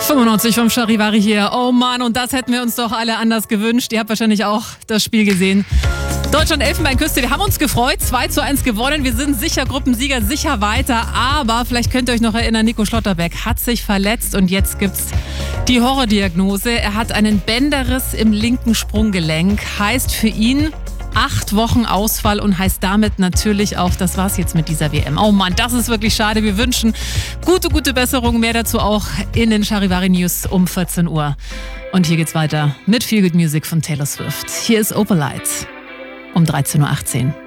95 vom Charivari hier. Oh Mann, und das hätten wir uns doch alle anders gewünscht. Ihr habt wahrscheinlich auch das Spiel gesehen. Deutschland Elfenbeinküste, wir haben uns gefreut, 2:1 gewonnen. Wir sind sicher Gruppensieger, sicher weiter. Aber vielleicht könnt ihr euch noch erinnern, Nico Schlotterbeck hat sich verletzt und jetzt gibt's die Horrordiagnose. Er hat einen Bänderriss im linken Sprunggelenk. Heißt für ihn 8 Wochen Ausfall und heißt damit natürlich auch, das war's jetzt mit dieser WM. Oh Mann, das ist wirklich schade. Wir wünschen gute Besserung. Mehr dazu auch in den Charivari News um 14 Uhr. Und hier geht's weiter mit Feel Good Music von Taylor Swift. Hier ist Opalite um 13:18 Uhr.